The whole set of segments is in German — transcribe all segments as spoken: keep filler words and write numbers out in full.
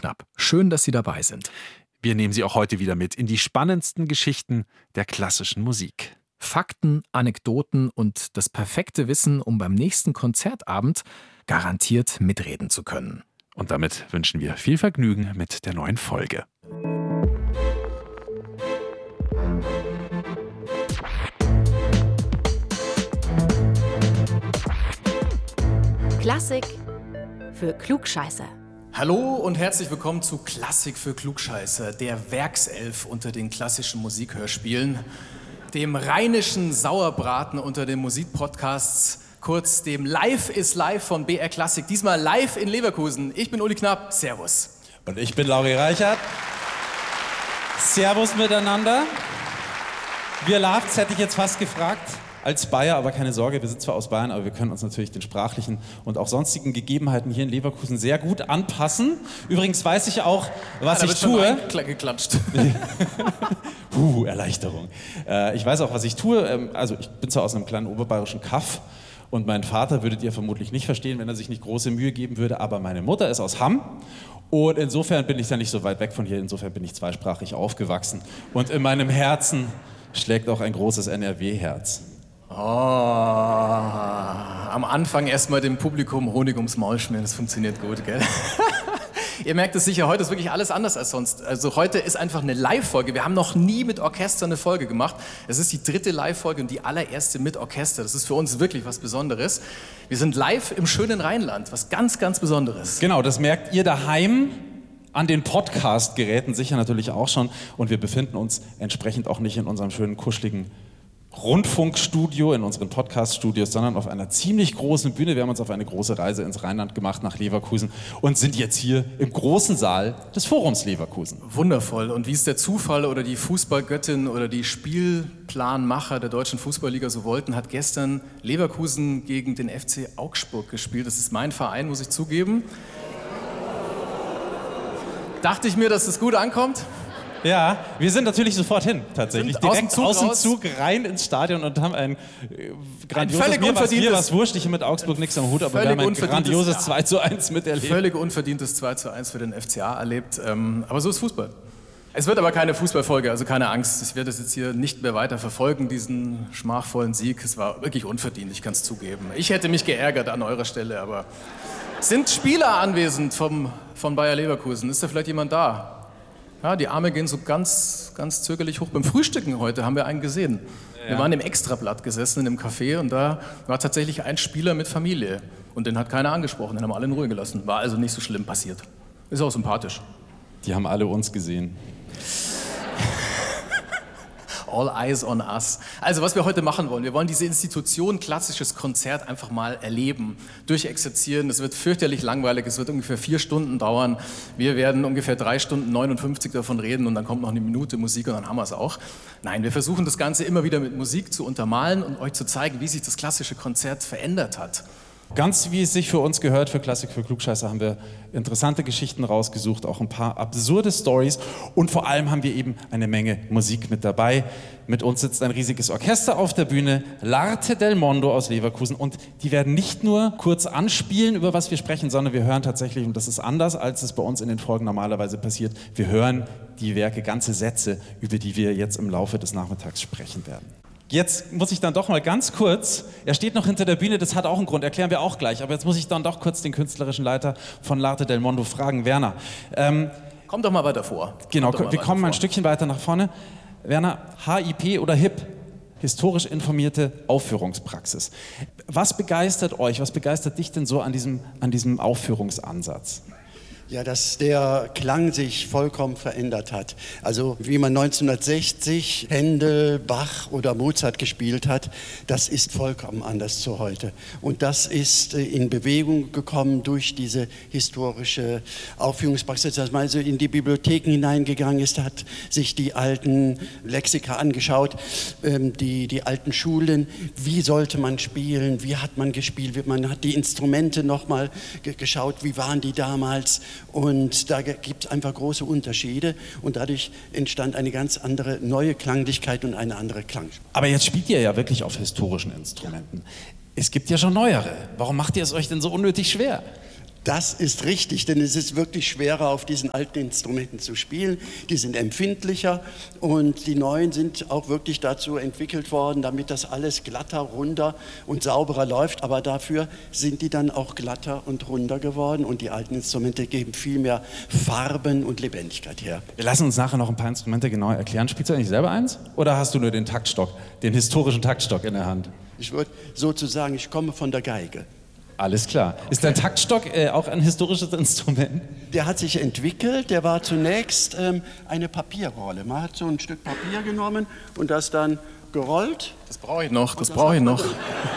Knapp. Schön, dass Sie dabei sind. Wir nehmen Sie auch heute wieder mit in die spannendsten Geschichten der klassischen Musik. Fakten, Anekdoten und das perfekte Wissen, um beim nächsten Konzertabend garantiert mitreden zu können. Und damit wünschen wir viel Vergnügen mit der neuen Folge. Klassik für Klugscheißer. Hallo und herzlich willkommen zu Klassik für Klugscheißer, der Werkself unter den klassischen Musikhörspielen, dem rheinischen Sauerbraten unter den Musikpodcasts, kurz dem Live is Live von B R Klassik, diesmal live in Leverkusen. Ich bin Uli Knapp, Servus. Und ich bin Lauri Reichert. Servus miteinander. Wir Lafts hätte ich jetzt fast gefragt. Als Bayer, aber keine Sorge, wir sind zwar aus Bayern, aber wir können uns natürlich den sprachlichen und auch sonstigen Gegebenheiten hier in Leverkusen sehr gut anpassen. Übrigens weiß ich auch, was ja, ich tue. Geklatscht. Puh, Erleichterung. Äh, ich weiß auch, was ich tue. Ähm, also ich bin zwar aus einem kleinen oberbayerischen Kaff und mein Vater würdet ihr vermutlich nicht verstehen, wenn er sich nicht große Mühe geben würde, aber meine Mutter ist aus Hamm. Und insofern bin ich ja nicht so weit weg von hier, insofern bin ich zweisprachig aufgewachsen. Und in meinem Herzen schlägt auch ein großes N R W-Herz. Oh, am Anfang erstmal dem Publikum Honig ums Maul schmieren, das funktioniert gut, gell? Ihr merkt es sicher, heute ist wirklich alles anders als sonst. Also heute ist einfach eine Live-Folge. Wir haben noch nie mit Orchester eine Folge gemacht. Es ist die dritte Live-Folge und die allererste mit Orchester. Das ist für uns wirklich was Besonderes. Wir sind live im schönen Rheinland, was ganz, ganz Besonderes. Genau, das merkt ihr daheim an den Podcast-Geräten sicher natürlich auch schon. Und wir befinden uns entsprechend auch nicht in unserem schönen, kuscheligen Rundfunkstudio, in unseren Podcast-Studios, sondern auf einer ziemlich großen Bühne. Wir haben uns auf eine große Reise ins Rheinland gemacht, nach Leverkusen und sind jetzt hier im großen Saal des Forums Leverkusen. Wundervoll. Und wie es der Zufall oder die Fußballgöttin oder die Spielplanmacher der deutschen Fußballliga so wollten, hat gestern Leverkusen gegen den F C Augsburg gespielt. Das ist mein Verein, muss ich zugeben. Dachte ich mir, dass es gut ankommt. Ja, wir sind natürlich sofort hin, tatsächlich. Direkt Direkt aus dem Zug rein ins Stadion und haben ein äh, grandioses, völlig mir was, mir unverdientes- was wurscht, ich habe mit Augsburg nichts am Hut, aber wir haben ein grandioses zwei zu eins miterlebt. Völlig unverdientes zwei zu eins für den F C A erlebt. Ähm, aber so ist Fußball. Es wird aber keine Fußballfolge, also keine Angst. Ich werde das jetzt hier nicht mehr weiter verfolgen, diesen schmachvollen Sieg. Es war wirklich unverdient, ich kann es zugeben. Ich hätte mich geärgert an eurer Stelle, aber sind Spieler anwesend vom, von Bayer Leverkusen? Ist da vielleicht jemand da? Ja, die Arme gehen so ganz, ganz zögerlich hoch. Beim Frühstücken heute haben wir einen gesehen. Ja. Wir waren im Extrablatt gesessen in einem Café und da war tatsächlich ein Spieler mit Familie. Und den hat keiner angesprochen, den haben alle in Ruhe gelassen. War also nicht so schlimm passiert. Ist auch sympathisch. Die haben alle uns gesehen. All eyes on us. Also was wir heute machen wollen, wir wollen diese Institution klassisches Konzert einfach mal erleben, durchexerzieren. Es wird fürchterlich langweilig, es wird ungefähr vier Stunden dauern. Wir werden ungefähr drei Stunden neunundfünfzig davon reden und dann kommt noch eine Minute Musik und dann haben wir es auch. Nein, wir versuchen das Ganze immer wieder mit Musik zu untermalen und euch zu zeigen, wie sich das klassische Konzert verändert hat. Ganz wie es sich für uns gehört, für Klassik für Klugscheißer, haben wir interessante Geschichten rausgesucht, auch ein paar absurde Stories und vor allem haben wir eben eine Menge Musik mit dabei. Mit uns sitzt ein riesiges Orchester auf der Bühne, L'Arte del Mondo aus Leverkusen und die werden nicht nur kurz anspielen, über was wir sprechen, sondern wir hören tatsächlich, und das ist anders, als es bei uns in den Folgen normalerweise passiert, wir hören die Werke, ganze Sätze, über die wir jetzt im Laufe des Nachmittags sprechen werden. Jetzt muss ich dann doch mal ganz kurz, er steht noch hinter der Bühne, das hat auch einen Grund, erklären wir auch gleich, aber jetzt muss ich dann doch kurz den künstlerischen Leiter von L'Arte del Mondo fragen. Werner, ähm, komm doch mal weiter vor. Genau, Komm wir kommen mal ein Stückchen weiter nach vorne. Werner, H I P oder H I P, historisch informierte Aufführungspraxis. Was begeistert euch, was begeistert dich denn so an diesem, an diesem Aufführungsansatz? Ja, dass der Klang sich vollkommen verändert hat. Also wie man neunzehnhundertsechzig Händel, Bach oder Mozart gespielt hat, das ist vollkommen anders zu heute. Und das ist in Bewegung gekommen durch diese historische Aufführungspraxis, dass man also in die Bibliotheken hineingegangen ist, hat sich die alten Lexika angeschaut, die, die alten Schulen, wie sollte man spielen, wie hat man gespielt, man hat die Instrumente nochmal geschaut, wie waren die damals. Und da gibt es einfach große Unterschiede und dadurch entstand eine ganz andere neue Klanglichkeit und eine andere Klangsprache. Aber jetzt spielt ihr ja wirklich auf historischen Instrumenten. Es gibt ja schon neuere. Warum macht ihr es euch denn so unnötig schwer? Das ist richtig, denn es ist wirklich schwerer, auf diesen alten Instrumenten zu spielen. Die sind empfindlicher und die neuen sind auch wirklich dazu entwickelt worden, damit das alles glatter, runder und sauberer läuft. Aber dafür sind die dann auch glatter und runder geworden und die alten Instrumente geben viel mehr Farben und Lebendigkeit her. Wir lassen uns nachher noch ein paar Instrumente genauer erklären. Spielst du eigentlich selber eins? Oder hast du nur den Taktstock, den historischen Taktstock in der Hand? Ich würde sozusagen, ich komme von der Geige. Alles klar. Ist der Taktstock äh, auch ein historisches Instrument? Der hat sich entwickelt, der war zunächst ähm, eine Papierrolle. Man hat so ein Stück Papier genommen und das dann gerollt. Das brauche ich noch, das, das brauche ich noch.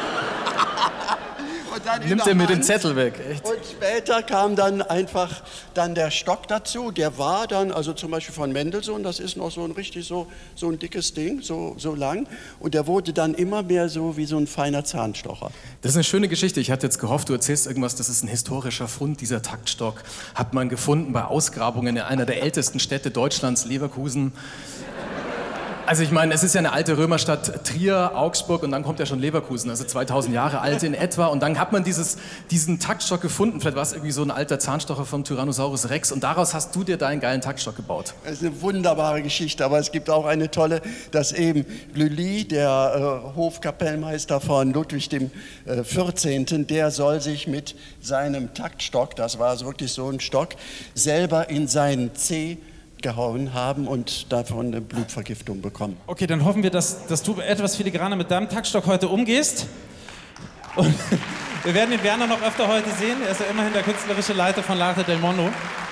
Nimmt er mir den Hand. Zettel weg, echt? Und später kam dann einfach dann der Stock dazu. Der war dann, also zum Beispiel von Mendelssohn, das ist noch so ein richtig so, so ein dickes Ding, so, so lang. Und der wurde dann immer mehr so wie so ein feiner Zahnstocher. Das ist eine schöne Geschichte. Ich hatte jetzt gehofft, du erzählst irgendwas, das ist ein historischer Fund, dieser Taktstock. Hat man gefunden bei Ausgrabungen in einer der ältesten Städte Deutschlands, Leverkusen. Also ich meine, es ist ja eine alte Römerstadt, Trier, Augsburg und dann kommt ja schon Leverkusen, also zweitausend Jahre alt in etwa. Und dann hat man dieses, diesen Taktstock gefunden, vielleicht war es irgendwie so ein alter Zahnstocher vom Tyrannosaurus Rex und daraus hast du dir deinen geilen Taktstock gebaut. Das ist eine wunderbare Geschichte, aber es gibt auch eine tolle, dass eben Lully, der äh, Hofkapellmeister von Ludwig dem äh, vierzehnten, der soll sich mit seinem Taktstock, das war also wirklich so ein Stock, selber in seinen Zeh gehauen haben und davon eine Blutvergiftung bekommen. Okay, dann hoffen wir, dass, dass du etwas filigraner mit deinem Taktstock heute umgehst. Und wir werden den Werner noch öfter heute sehen. Er ist ja immerhin der künstlerische Leiter von L'Arte del Mondo.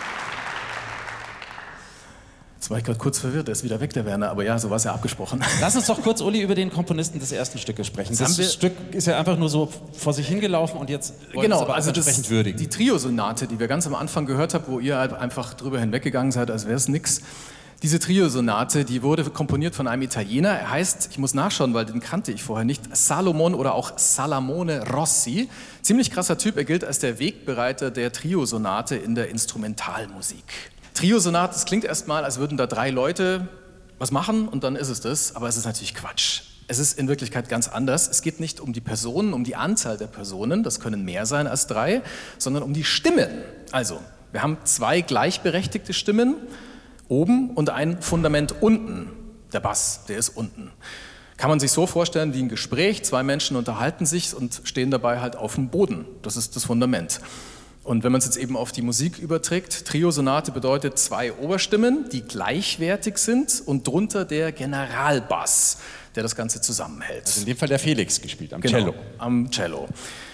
Jetzt war ich gerade kurz verwirrt, der ist wieder weg, der Werner, aber ja, so war es ja abgesprochen. Lass uns doch kurz, Uli, über den Komponisten des ersten Stückes sprechen. Das, das Stück ist ja einfach nur so vor sich hingelaufen und jetzt wollen genau, wir es aber also entsprechend das, würdigen. Die Trio-Sonate, die wir ganz am Anfang gehört haben, wo ihr halt einfach drüber hinweggegangen seid, als wäre es nix. Diese Trio-Sonate, die wurde komponiert von einem Italiener. Er heißt, ich muss nachschauen, weil den kannte ich vorher nicht, Salomon oder auch Salamone Rossi. Ziemlich krasser Typ, er gilt als der Wegbereiter der Trio-Sonate in der Instrumentalmusik. Trio-Sonate, das klingt erstmal, als würden da drei Leute was machen und dann ist es das, aber es ist natürlich Quatsch. Es ist in Wirklichkeit ganz anders. Es geht nicht um die Personen, um die Anzahl der Personen, das können mehr sein als drei, sondern um die Stimmen. Also, wir haben zwei gleichberechtigte Stimmen oben und ein Fundament unten. Der Bass, der ist unten. Kann man sich so vorstellen wie ein Gespräch, zwei Menschen unterhalten sich und stehen dabei halt auf dem Boden. Das ist das Fundament. Und wenn man es jetzt eben auf die Musik überträgt, Trio-Sonate bedeutet zwei Oberstimmen, die gleichwertig sind und drunter der Generalbass, der das Ganze zusammenhält. Also in dem Fall der Felix gespielt, am Genau, Cello. am Cello.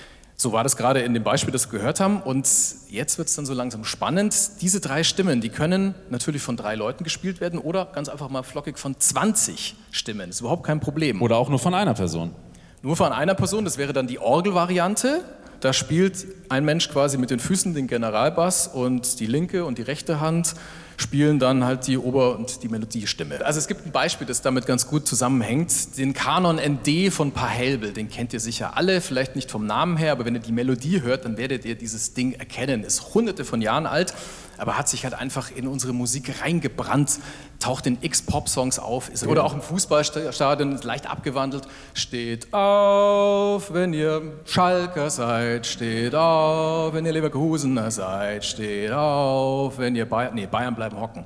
So war das gerade in dem Beispiel, das wir gehört haben. Und jetzt wird es dann so langsam spannend. Diese drei Stimmen, die können natürlich von drei Leuten gespielt werden oder ganz einfach mal flockig von zwanzig Stimmen. Das ist überhaupt kein Problem. Oder auch nur von einer Person. Nur von einer Person, das wäre dann die Orgelvariante. Da spielt ein Mensch quasi mit den Füßen den Generalbass und die linke und die rechte Hand spielen dann halt die Ober- und die Melodiestimme. Also es gibt ein Beispiel, das damit ganz gut zusammenhängt. Den Kanon N D von Pachelbel, den kennt ihr sicher alle, vielleicht nicht vom Namen her, aber wenn ihr die Melodie hört, dann werdet ihr dieses Ding erkennen. Ist hunderte von Jahren alt, aber hat sich halt einfach in unsere Musik reingebrannt, taucht in x Pop-Songs auf, ist, oder auch im Fußballstadion, ist leicht abgewandelt. Steht auf, wenn ihr Schalker seid, steht auf, wenn ihr Leverkusener seid, steht auf, wenn ihr Bayern, nee, Bayern bleiben hocken.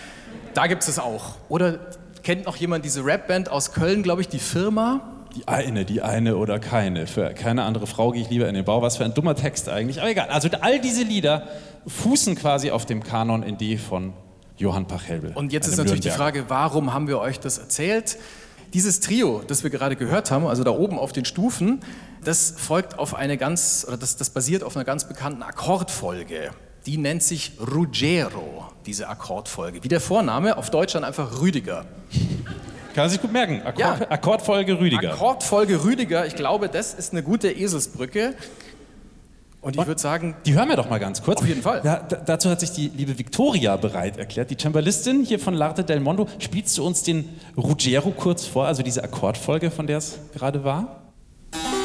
Da gibt es es auch. Oder kennt noch jemand diese Rapband aus Köln, glaube ich, die Firma? Die eine, die eine oder keine. Für keine andere Frau gehe ich lieber in den Bau. Was für ein dummer Text eigentlich. Aber egal. Also all diese Lieder fußen quasi auf dem Kanon in D von Johann Pachelbel. Und jetzt ist natürlich die Frage, warum haben wir euch das erzählt? Dieses Trio, das wir gerade gehört haben, also da oben auf den Stufen, das folgt auf eine ganz, oder das, das basiert auf einer ganz bekannten Akkordfolge. Die nennt sich Ruggero, diese Akkordfolge. Wie der Vorname, auf Deutsch dann einfach Rüdiger. Kann man sich gut merken. Akkord, Ja. Akkordfolge Rüdiger. Akkordfolge Rüdiger, ich glaube, das ist eine gute Eselsbrücke. Und ich würde sagen, Die hören wir doch mal ganz kurz. Auf jeden Fall. Ja, d- dazu hat sich die liebe Victoria bereit erklärt. Die Cembalistin hier von L'Arte del Mondo. Spielst du uns den Ruggero kurz vor, also diese Akkordfolge, von der es gerade war?